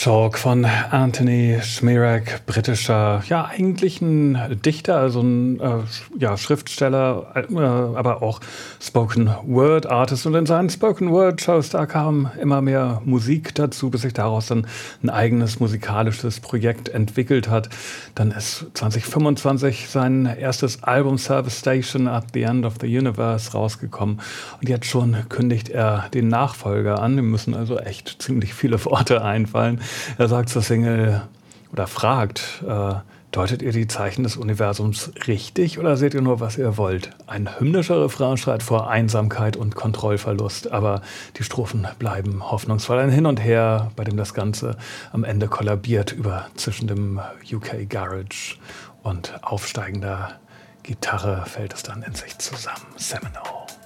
Talk von Anthony Szmírek, britischer, ja, eigentlich ein Dichter, also ein Schriftsteller, aber auch Spoken-Word-Artist. Und in seinen Spoken-Word-Shows, da kam immer mehr Musik dazu, bis sich daraus dann ein eigenes musikalisches Projekt entwickelt hat. Dann ist 2025 sein erstes Album Service Station at the End of the Universe rausgekommen. Und jetzt schon kündigt er den Nachfolger an. Dem müssen also echt ziemlich viele Worte einfallen. Er sagt zur Single oder fragt, deutet ihr die Zeichen des Universums richtig oder seht ihr nur, was ihr wollt? Ein hymnischer Refrain schreit vor Einsamkeit und Kontrollverlust, aber die Strophen bleiben hoffnungsvoll. Ein Hin und Her, bei dem das Ganze am Ende kollabiert zwischen dem UK Garage und aufsteigender Gitarre fällt es dann in sich zusammen. Seminole.